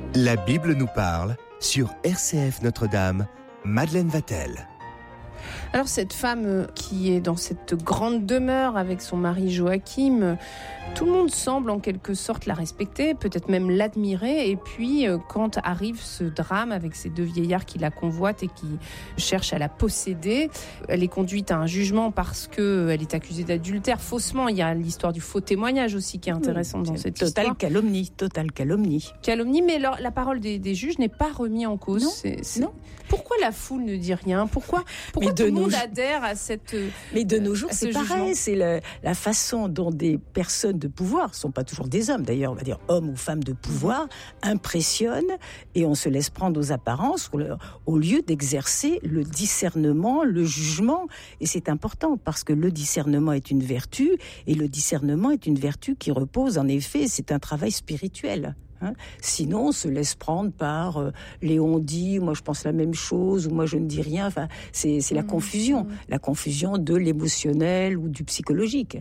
La Bible nous parle sur RCF Notre-Dame, Madeleine Vatel. Alors cette femme qui est dans cette grande demeure avec son mari Joachim, tout le monde semble en quelque sorte la respecter, peut-être même l'admirer. Et puis quand arrive ce drame avec ces deux vieillards qui la convoitent et qui cherchent à la posséder, elle est conduite à un jugement parce qu'elle est accusée d'adultère faussement. Il y a l'histoire du faux témoignage aussi qui est intéressante dans cette histoire. Totale calomnie. Calomnie, mais la parole des juges n'est pas remise en cause. Non. Pourquoi la foule ne dit rien ? Pourquoi tout le monde adhère à cette Mais de nos jours, c'est pareil. jugement. C'est la façon dont des personnes de pouvoir, ne sont pas toujours des hommes d'ailleurs, on va dire hommes ou femmes de pouvoir, impressionnent et on se laisse prendre aux apparences au lieu d'exercer le discernement, le jugement. Et c'est important parce que le discernement est une vertu et le discernement est une vertu qui repose en effet, c'est un travail spirituel. Sinon, on se laisse prendre par Léon dit, moi je pense la même chose, ou moi je ne dis rien. Enfin, c'est la confusion de l'émotionnel ou du psychologique.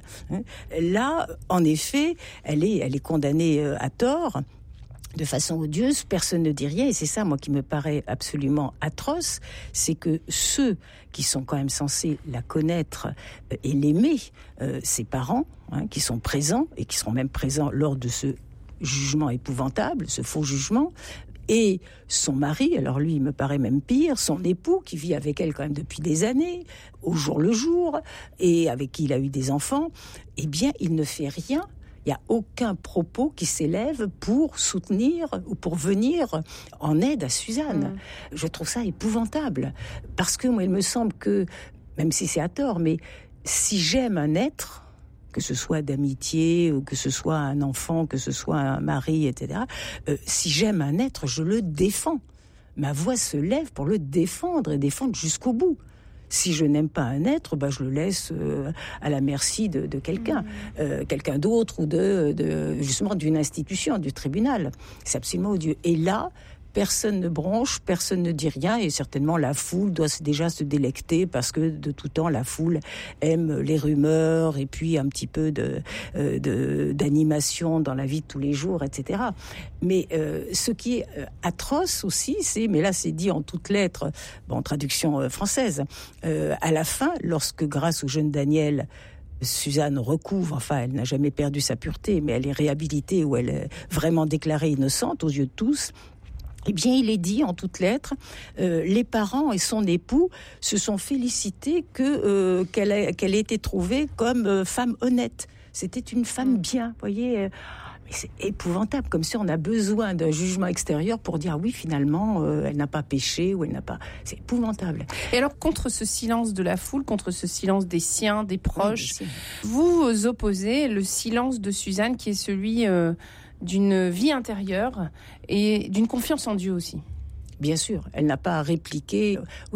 Là, en effet, elle est condamnée à tort. De façon odieuse, personne ne dit rien, et c'est ça, moi, qui me paraît absolument atroce, c'est que ceux qui sont quand même censés la connaître et l'aimer, ses parents, qui sont présents, et qui seront même présents lors de ce jugement épouvantable, ce faux jugement, et son mari, alors lui il me paraît même pire, son époux qui vit avec elle quand même depuis des années, au jour le jour, et avec qui il a eu des enfants, eh bien il ne fait rien. Il n'y a aucun propos qui s'élève pour soutenir ou pour venir en aide à Suzanne. Je trouve ça épouvantable, parce que moi il me semble que, même si c'est à tort, mais si j'aime un être, que ce soit d'amitié, ou que ce soit un enfant, que ce soit un mari, etc. Si j'aime un être, je le défends. Ma voix se lève pour le défendre et défendre jusqu'au bout. Si je n'aime pas un être, je le laisse à la merci de quelqu'un, quelqu'un d'autre ou justement d'une institution, du tribunal. C'est absolument odieux. Et là, personne ne bronche, personne ne dit rien, et certainement la foule doit déjà se délecter parce que de tout temps la foule aime les rumeurs et puis un petit peu d'animation dans la vie de tous les jours, etc. Mais ce qui est atroce aussi, mais là c'est dit en toutes lettres, en traduction française, à la fin, lorsque grâce au jeune Daniel, Suzanne recouvre, elle n'a jamais perdu sa pureté, mais elle est réhabilitée ou elle est vraiment déclarée innocente aux yeux de tous. Eh bien, il est dit en toutes lettres, les parents et son époux se sont félicités qu'elle ait été trouvée comme femme honnête. C'était une femme bien, vous voyez. Mais c'est épouvantable, comme si on a besoin d'un jugement extérieur pour dire oui, finalement, elle n'a pas péché ou elle n'a pas. C'est épouvantable. Et alors, contre ce silence de la foule, contre ce silence des siens, des proches, vous opposez le silence de Suzanne, qui est celui d'une vie intérieure et d'une confiance en Dieu aussi. Bien sûr, elle n'a pas à répliquer,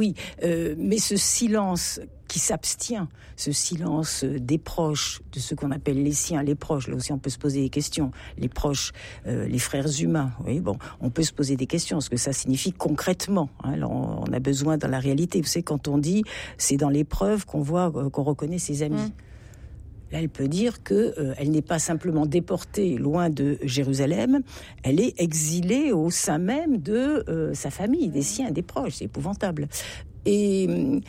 mais ce silence qui s'abstient, ce silence des proches, de ce qu'on appelle les siens, les proches, là aussi on peut se poser des questions, les proches, les frères humains, on peut se poser des questions, ce que ça signifie concrètement, Alors, on a besoin dans la réalité, vous savez, quand on dit, c'est dans l'épreuve qu'on voit, qu'on reconnaît ses amis. Là, elle peut dire qu'elle n'est pas simplement déportée loin de Jérusalem, elle est exilée au sein même de sa famille, des siens, des proches. C'est épouvantable. Et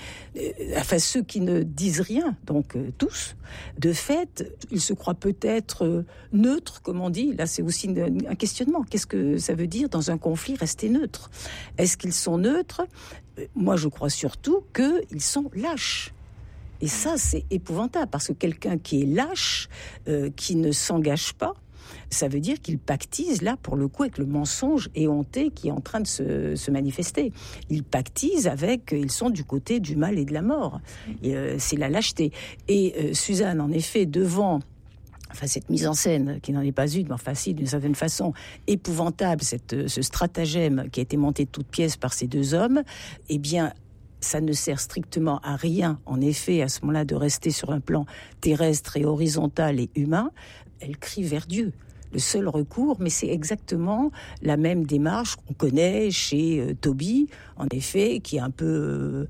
ceux qui ne disent rien, donc tous, de fait, ils se croient peut-être neutres, comme on dit. Là, c'est aussi un questionnement. Qu'est-ce que ça veut dire dans un conflit rester neutre ? Est-ce qu'ils sont neutres ? Moi, je crois surtout qu'ils sont lâches. Et ça, c'est épouvantable, parce que quelqu'un qui est lâche, qui ne s'engage pas, ça veut dire qu'il pactise, là, pour le coup, avec le mensonge éhonté qui est en train de se manifester. Ils pactisent ils sont du côté du mal et de la mort. Et, c'est la lâcheté. Et Suzanne, en effet, devant cette mise en scène, qui n'en est pas une, mais si, d'une certaine façon, épouvantable, ce stratagème qui a été monté de toutes pièces par ces deux hommes, eh bien, ça ne sert strictement à rien, en effet, à ce moment-là, de rester sur un plan terrestre et horizontal et humain. Elle crie vers Dieu. le seul recours, mais c'est exactement la même démarche qu'on connaît chez Tobie, en effet, qui est un peu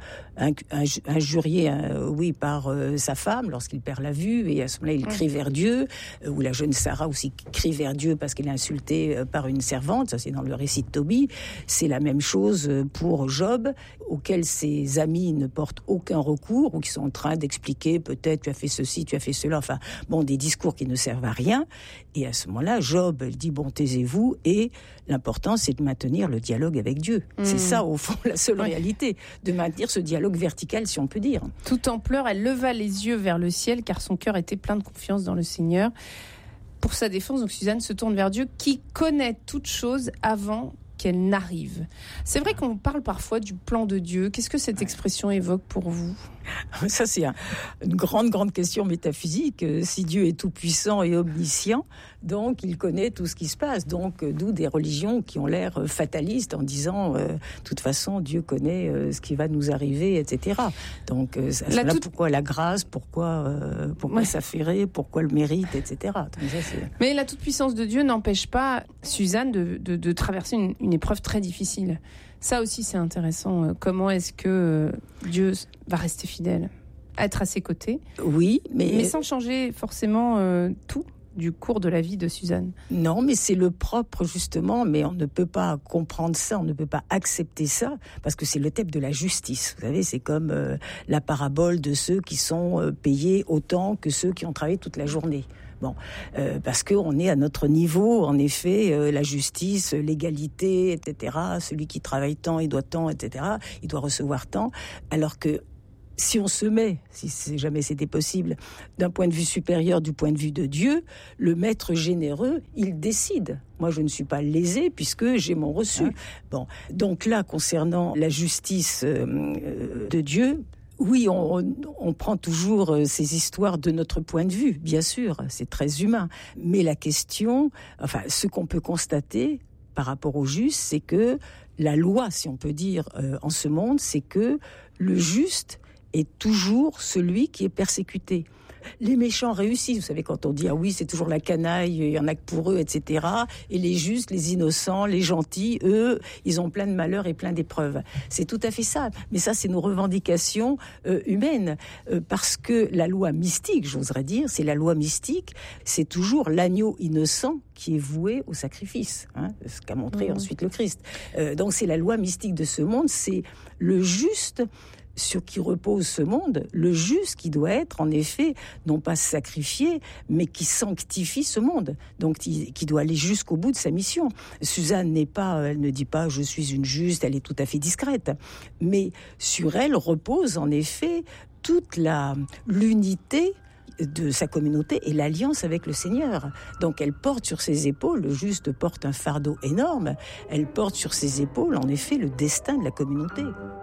injurié par sa femme lorsqu'il perd la vue, et à ce moment-là il crie vers Dieu, ou la jeune Sarah aussi crie vers Dieu parce qu'elle est insultée par une servante, ça c'est dans le récit de Tobie. C'est la même chose pour Job, auquel ses amis ne portent aucun recours, ou qui sont en train d'expliquer peut-être tu as fait ceci, tu as fait cela, enfin bon, des discours qui ne servent à rien. Et à ce moment-là, Job dit bon, taisez-vous, et l'important c'est de maintenir le dialogue avec Dieu. C'est ça au fond la seule réalité, de maintenir ce dialogue vertical, si on peut dire. Tout en pleurs, elle leva les yeux vers le ciel car son cœur était plein de confiance dans le Seigneur. Pour sa défense, donc Suzanne se tourne vers Dieu qui connaît toutes choses avant qu'elle n'arrive. C'est vrai qu'on parle parfois du plan de Dieu. Qu'est-ce que cette expression évoque pour vous ? Ça, c'est une grande question métaphysique. Si Dieu est tout-puissant et omniscient, donc il connaît tout ce qui se passe. Donc, d'où des religions qui ont l'air fatalistes en disant de toute façon, Dieu connaît ce qui va nous arriver, etc. Donc, pourquoi la grâce, pourquoi s'affairer, pourquoi le mérite, etc. Donc, ça, mais la toute-puissance de Dieu n'empêche pas Suzanne de traverser une épreuve très difficile. Ça aussi, c'est intéressant. Comment est-ce que Dieu va rester fidèle, être à ses côtés ? Oui, mais sans changer forcément tout du cours de la vie de Suzanne. Non, mais c'est le propre, justement, mais on ne peut pas comprendre ça, on ne peut pas accepter ça, parce que c'est le thème de la justice. Vous savez, c'est comme la parabole de ceux qui sont payés autant que ceux qui ont travaillé toute la journée. Bon, parce qu'on est à notre niveau, en effet, la justice, l'égalité, etc. Celui qui travaille tant, il doit tant, etc. Il doit recevoir tant. Alors que si on se met, si jamais c'était possible, d'un point de vue supérieur, du point de vue de Dieu, le maître généreux, il décide. Moi, je ne suis pas lésé puisque j'ai mon reçu. Bon, donc là, concernant la justice de Dieu, oui, on prend toujours ces histoires de notre point de vue, bien sûr, c'est très humain. Mais la question, ce qu'on peut constater par rapport au juste, c'est que la loi, si on peut dire, en ce monde, c'est que le juste est toujours celui qui est persécuté. Les méchants réussissent. Vous savez, quand on dit « Ah oui, c'est toujours la canaille, il y en a que pour eux, etc. » Et les justes, les innocents, les gentils, eux, ils ont plein de malheurs et plein d'épreuves. C'est tout à fait ça. Mais ça, c'est nos revendications humaines. Parce que la loi mystique, j'oserais dire, c'est la loi mystique, c'est toujours l'agneau innocent qui est voué au sacrifice. Ce qu'a montré ensuite le Christ. Donc c'est la loi mystique de ce monde, c'est le juste sur qui repose ce monde, le juste qui doit être, en effet, non pas sacrifié, mais qui sanctifie ce monde. Donc, qui doit aller jusqu'au bout de sa mission. Suzanne elle ne dit pas « je suis une juste », elle est tout à fait discrète. Mais sur elle repose, en effet, toute l'unité de sa communauté et l'alliance avec le Seigneur. Donc elle porte sur ses épaules, le juste porte un fardeau énorme, elle porte sur ses épaules, en effet, le destin de la communauté.